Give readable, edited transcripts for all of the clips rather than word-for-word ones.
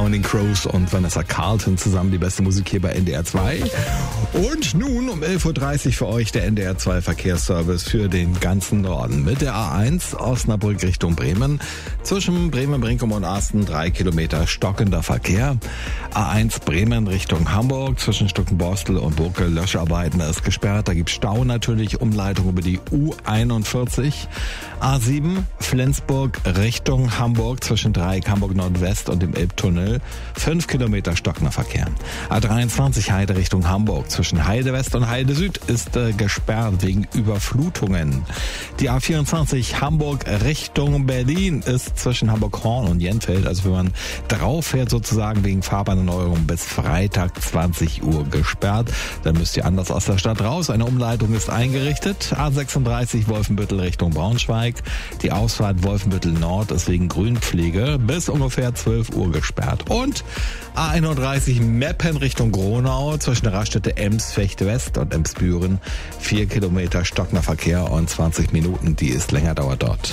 Counting Crows und Vanessa Carlton zusammen die beste Musik hier bei NDR 2. Und nun um 11.30 Uhr für euch der NDR 2 Verkehrsservice für den ganzen Norden. Mit der A1 Osnabrück Richtung Bremen. Zwischen Bremen, Brinkum und Asten 3 Kilometer stockender Verkehr. A1 Bremen Richtung Hamburg. Zwischen Stuckenborstel und Burkel Löscharbeiten ist gesperrt. Da gibt es Stau natürlich. Umleitung über die U41. A7 Flensburg Richtung Hamburg. Zwischen Dreieck Hamburg Nordwest und dem Elbtunnel 5 Kilometer stockender Verkehr. A23 Heide Richtung Hamburg. Zwischen Heide West und Heide Süd ist gesperrt wegen Überflutungen. Die A24 Hamburg Richtung Berlin ist zwischen Hamburg-Horn und Jenfeld, also wenn man drauf fährt sozusagen wegen Fahrbahnerneuerung bis Freitag 20 Uhr gesperrt. Dann müsst ihr anders aus der Stadt raus. Eine Umleitung ist eingerichtet. A36 Wolfenbüttel Richtung Braunschweig. Die Ausfahrt Wolfenbüttel Nord ist wegen Grünpflege bis ungefähr 12 Uhr gesperrt. Und A31 Meppen Richtung Gronau zwischen der Raststätte Ems-Fecht West und Emsbüren 4 Kilometer stockender Verkehr und 20 Minuten, die ist länger dauert dort.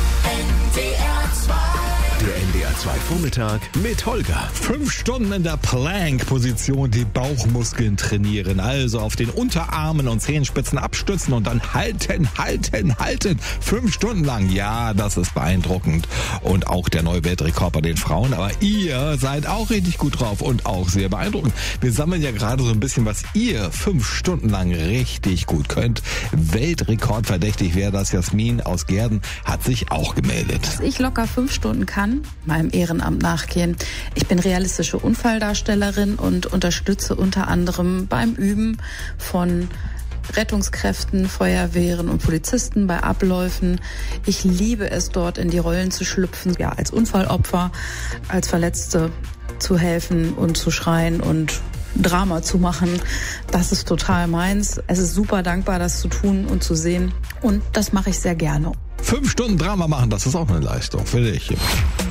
Der NDR 2 Vormittag mit Holger. 5 Stunden in der Plank-Position die Bauchmuskeln trainieren. Also auf den Unterarmen und Zehenspitzen abstützen und dann halten. 5 Stunden lang. Ja, das ist beeindruckend. Und auch der neue Weltrekord bei den Frauen. Aber ihr seid auch richtig gut drauf und auch sehr beeindruckend. Wir sammeln ja gerade so ein bisschen, was ihr 5 Stunden lang richtig gut könnt. Weltrekordverdächtig wäre das. Jasmin aus Gehrden hat sich auch gemeldet. Dass ich locker 5 Stunden kann, meinem Ehrenamt nachgehen. Ich bin realistische Unfalldarstellerin und unterstütze unter anderem beim Üben von Rettungskräften, Feuerwehren und Polizisten bei Abläufen. Ich liebe es, dort in die Rollen zu schlüpfen, ja, als Unfallopfer, als Verletzte zu helfen und zu schreien und Drama zu machen. Das ist total meins. Es ist super dankbar, das zu tun und zu sehen. Und das mache ich sehr gerne. 5 Stunden Drama machen, das ist auch eine Leistung, finde ich.